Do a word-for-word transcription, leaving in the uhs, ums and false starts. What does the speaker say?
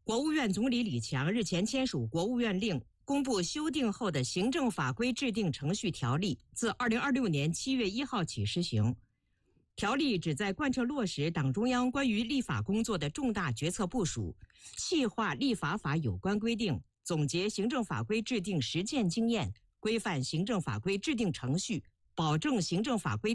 国务院总理李强日前签署国务院令，公布修订后的行政法规制定程序条例，自二零二六年七月一号起施行。条例旨在贯彻落实党中央关于立法工作的重大决策部署，细化立法法有关规定，总结行政法规制定实践经验，规范行政法规制定程序，保证行政法规